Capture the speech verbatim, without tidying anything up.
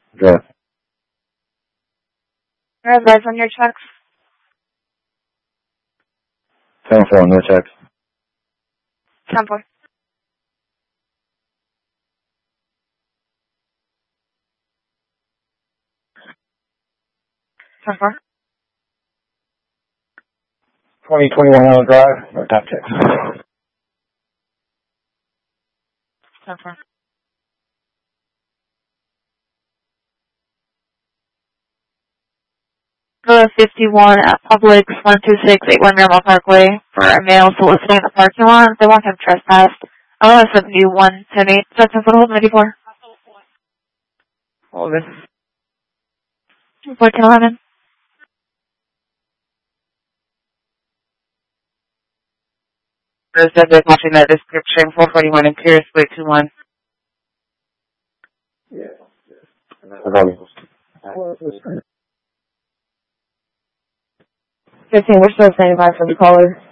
Good. Red lights on your checks. ten four, no checks. ten four. ten four. twenty twenty-one Island Drive, no top checks. ten four. Go to fifty-one at Publix, one two six eight one Miramar Parkway for a male soliciting in the parking lot. They want him trespassed. I want to submit one ten eight. That's ten foot hold, ninety-four. Hold this. fourteen eleven. The subject matching that description, four forty-one and Pierce, way two one. Yeah. fifteen, we're still standing by for the caller.